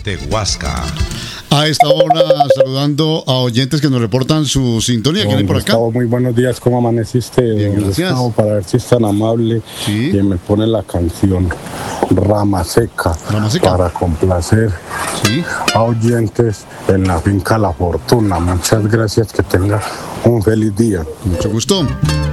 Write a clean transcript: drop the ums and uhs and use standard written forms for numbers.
de Huasca. A esta hora saludando a oyentes que nos reportan su sintonía. ¿Quién hay por acá? Muy buenos días, ¿cómo amaneciste? Bien, gracias. Gustavo, para ver si es tan amable Sí. y me pone la canción Rama Seca, para complacer Sí. a oyentes en la finca La Fortuna. Muchas gracias, que tenga un feliz día. Mucho gusto.